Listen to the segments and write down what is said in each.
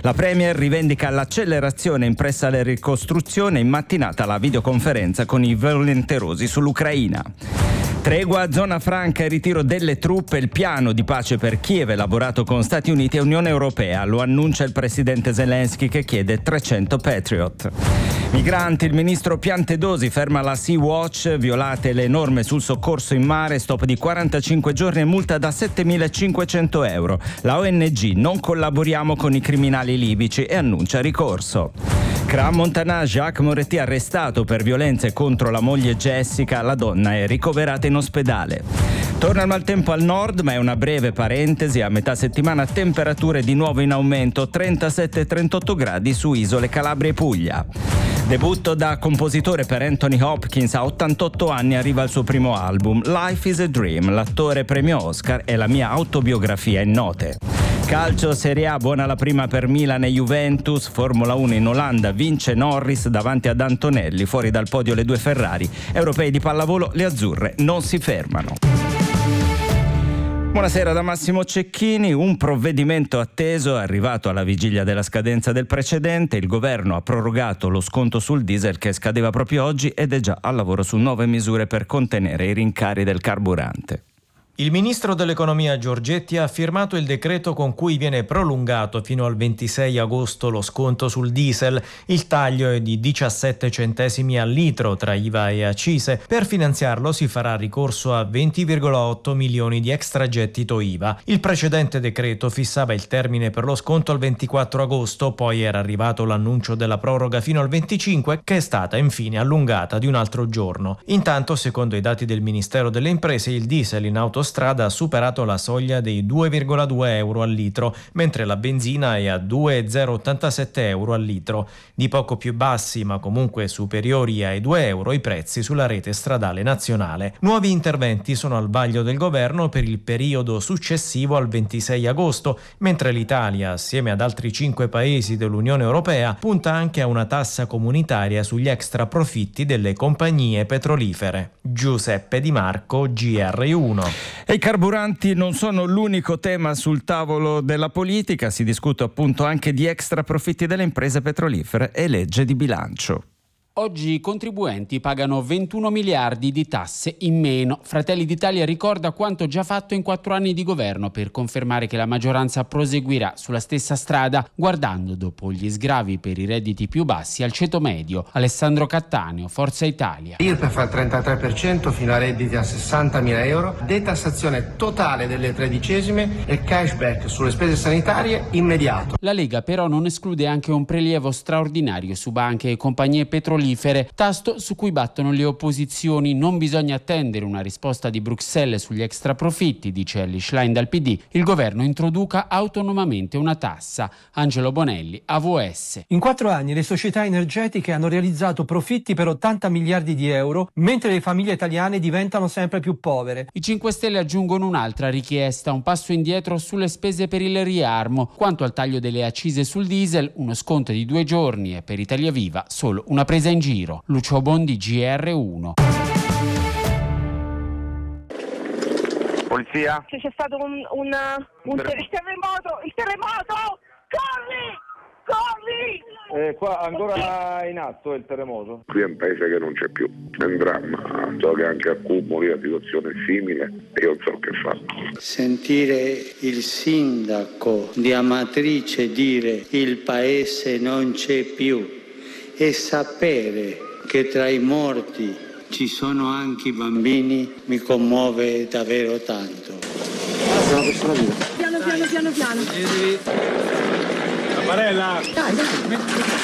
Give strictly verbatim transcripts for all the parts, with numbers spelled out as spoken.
La Premier rivendica l'accelerazione impressa alla ricostruzione, in mattinata la videoconferenza con i volenterosi sull'Ucraina. Tregua, zona franca e ritiro delle truppe, il piano di pace per Kiev elaborato con Stati Uniti e Unione Europea, lo annuncia il presidente Zelensky che chiede trecento Patriot. Migranti, il ministro Piantedosi ferma la Sea-Watch, violate le norme sul soccorso in mare, stop di quarantacinque giorni e multa da settemilacinquecento euro. La O N G, non collaboriamo con i criminali libici e annuncia ricorso. Crans Montana, Jacques Moretti arrestato per violenze contro la moglie Jessica, la donna è ricoverata in ospedale. Torna il maltempo al nord, ma è una breve parentesi, a metà settimana temperature di nuovo in aumento, trentasette trentotto gradi su isole Calabria e Puglia. Debutto da compositore per Anthony Hopkins, a ottantotto anni arriva il suo primo album, Life is a Dream, l'attore premio Oscar è la mia autobiografia in note. Calcio, Serie A, buona la prima per Milan e Juventus. Formula uno in Olanda, vince Norris davanti ad Antonelli, fuori dal podio le due Ferrari. Europei di pallavolo, le azzurre non si fermano. Buonasera da Massimo Cecchini. Un provvedimento atteso è arrivato alla vigilia della scadenza del precedente. Il governo ha prorogato lo sconto sul diesel che scadeva proprio oggi ed è già al lavoro su nuove misure per contenere i rincari del carburante. Il ministro dell'economia Giorgetti ha firmato il decreto con cui viene prolungato fino al ventisei agosto lo sconto sul diesel. Il taglio è di diciassette centesimi al litro tra I V A e accise. Per finanziarlo si farà ricorso a venti virgola otto milioni di extragettito I V A. Il precedente decreto fissava il termine per lo sconto al ventiquattro agosto, poi era arrivato l'annuncio della proroga fino al venticinque, che è stata infine allungata di un altro giorno. Intanto, secondo i dati del Ministero delle Imprese, il diesel in autostrada strada ha superato la soglia dei due virgola due euro al litro, mentre la benzina è a due virgola zero ottantasette euro al litro. Di poco più bassi, ma comunque superiori ai due euro, i prezzi sulla rete stradale nazionale. Nuovi interventi sono al vaglio del governo per il periodo successivo al ventisei agosto, mentre l'Italia, assieme ad altri cinque paesi dell'Unione Europea, punta anche a una tassa comunitaria sugli extra profitti delle compagnie petrolifere. Giuseppe Di Marco, G R uno. E i carburanti non sono l'unico tema sul tavolo della politica, si discute appunto anche di extra profitti delle imprese petrolifere e legge di bilancio. Oggi i contribuenti pagano ventuno miliardi di tasse in meno. Fratelli d'Italia ricorda quanto già fatto in quattro anni di governo per confermare che la maggioranza proseguirà sulla stessa strada, guardando dopo gli sgravi per i redditi più bassi al ceto medio. Alessandro Cattaneo, Forza Italia. I R P E F al trentatré per cento fino a redditi a sessantamila euro, detassazione totale delle tredicesime e cashback sulle spese sanitarie immediato. La Lega però non esclude anche un prelievo straordinario su banche e compagnie petrolifere, tasto su cui battono le opposizioni. Non bisogna attendere una risposta di Bruxelles sugli extraprofitti, dice Elly Schlein dal P D. Il governo introduca autonomamente una tassa. Angelo Bonelli, A V S. In quattro anni le società energetiche hanno realizzato profitti per ottanta miliardi di euro, mentre le famiglie italiane diventano sempre più povere. I cinque Stelle aggiungono un'altra richiesta, un passo indietro sulle spese per il riarmo. Quanto al taglio delle accise sul diesel, uno sconto di due giorni e per Italia Viva solo una presa in giro. Lucio Bondi, G R uno. Polizia? C'è stato un, un, un ter- il terremoto, il terremoto! Corri! Corri! Eh, qua ancora in atto il terremoto. Qui è un paese che non c'è più, è un dramma. So che anche a Cumoli la situazione è simile e io non so che fa. Sentire il sindaco di Amatrice dire il paese non c'è più e sapere che tra i morti ci sono anche i bambini mi commuove davvero tanto. Piano piano piano piano. Caparella! Dai, dai.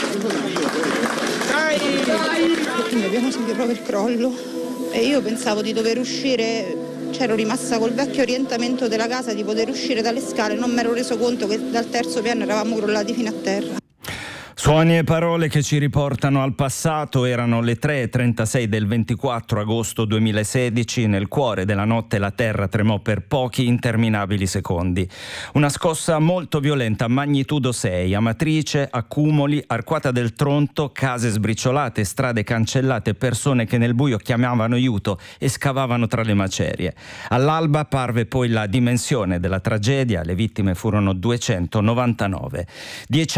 Dai! Dai! Quindi abbiamo sentito proprio il crollo e io pensavo di dover uscire, c'ero rimasta col vecchio orientamento della casa di poter uscire dalle scale, non mi ero reso conto che dal terzo piano eravamo crollati fino a terra. Suoni e parole che ci riportano al passato. Erano le tre e trentasei del ventiquattro agosto duemilasedici. Nel cuore della notte la terra tremò per pochi interminabili secondi. Una scossa molto violenta, magnitudo sei. Amatrice, Accumoli, Arquata del Tronto, case sbriciolate, strade cancellate, persone che nel buio chiamavano aiuto e scavavano tra le macerie. All'alba parve poi la dimensione della tragedia. Le vittime furono duecentonovantanove. Dieci